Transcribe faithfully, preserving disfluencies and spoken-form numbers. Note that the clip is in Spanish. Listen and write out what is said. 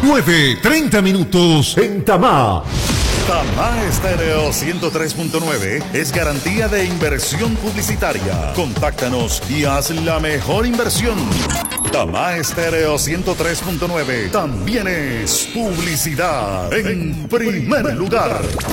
nueve treinta minutos en Tamá. Tamá Estéreo ciento tres punto nueve es garantía de inversión publicitaria. Contáctanos y haz la mejor inversión. Tamá Estéreo ciento tres punto nueve también es publicidad en primer lugar.